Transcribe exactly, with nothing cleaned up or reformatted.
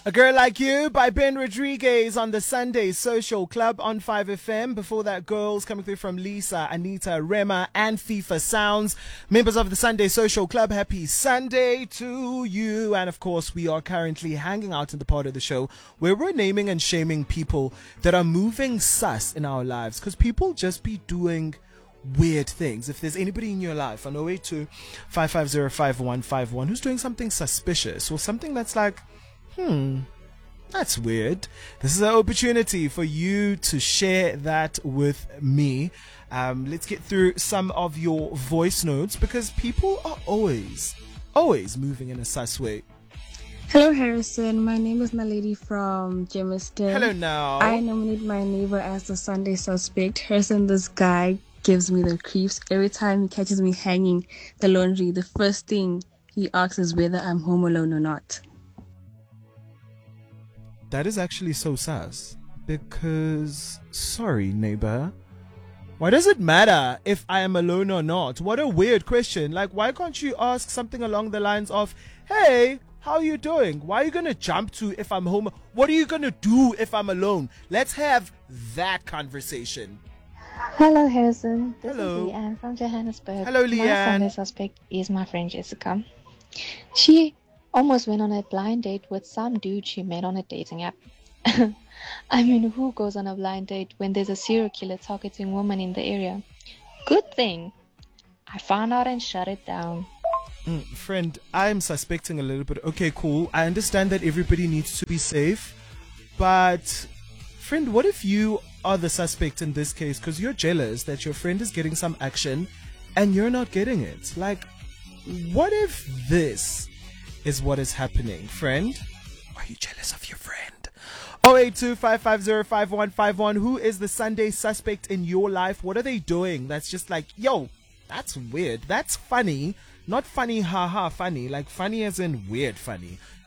A Girl Like You by Ben Rodriguez on the Sunday Social Club on five F M. Before that, girls coming through from Lisa, Anita, Rema, and FIFA Sounds. Members of the Sunday Social Club, happy Sunday to you. And of course, we are currently hanging out in the part of the show where we're naming and shaming people that are moving sus in our lives. Because people just be doing weird things. If there's anybody in your life on oh eight two, five five zero, five one five one who's doing something suspicious or something that's like, hmm, that's weird, this is an opportunity for you to share that with me. Um, let's get through some of your voice notes because people are always, always moving in a sus way. Hello, Harrison. My name is Naledi from Germiston. Hello now. I nominate my neighbor as the Sunday suspect. Harrison, this guy gives me the creeps. Every time he catches me hanging the laundry, the first thing he asks is whether I'm home alone or not. That is actually so sus. Because, sorry, neighbor, why does it matter if I am alone or not? What a weird question. Like, why can't you ask something along the lines of, hey, how are you doing? Why are you going to jump to if I'm home? What are you going to do if I'm alone? Let's have that conversation. Hello, Harrison. This Hello. is Leanne from Johannesburg. Hello, My Leanne. Sunday suspect is my friend Jessica. She almost went on a blind date with some dude she met on a dating app. I mean, who goes on a blind date when there's a serial killer targeting women in the area? Good thing I found out and shut it down. Mm, friend, I'm suspecting a little bit. Okay, cool. I understand that everybody needs to be safe. But, friend, what if you are the suspect in this case because you're jealous that your friend is getting some action and you're not getting it? Like, what if this is what is happening, friend? Are you jealous of your friend? oh eight two, five five zero, five one five one. Who is the Sunday suspect in your life? What are they doing? That's just like, yo, that's weird. That's funny. Not funny, haha, funny. Like funny as in weird funny.